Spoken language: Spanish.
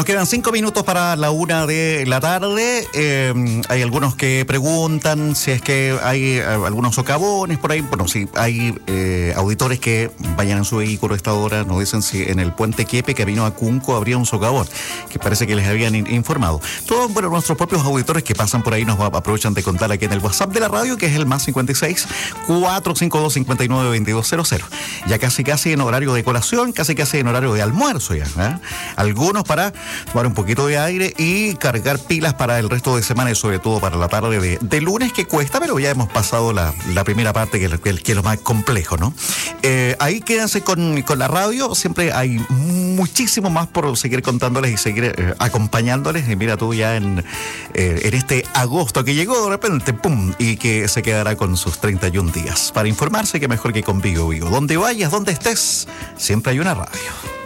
Nos quedan 5 minutos para la 1 de la tarde. Hay algunos que preguntan si es que hay algunos socavones por ahí. Bueno, si hay auditores que vayan en su vehículo a esta hora, nos dicen si en el puente Quiepe, camino a Cunco, habría un socavón, que parece que les habían informado. Todos, bueno, nuestros propios auditores que pasan por ahí nos aprovechan de contar aquí en el WhatsApp de la radio, que es el más 56 452 59 2200. Ya casi en horario de colación, casi en horario de almuerzo ya, ¿eh? Algunos para tomar un poquito de aire y cargar pilas para el resto de semana y sobre todo para la tarde de lunes, que cuesta, pero ya hemos pasado la primera parte que es lo más complejo, ¿no? Ahí quédense con la radio, siempre hay muchísimo más por seguir contándoles y seguir acompañándoles. Y mira tú ya en este agosto que llegó de repente, ¡pum! Y que se quedará con sus 31 días. Para informarse, que mejor que con Vigo. Donde vayas, donde estés, siempre hay una radio.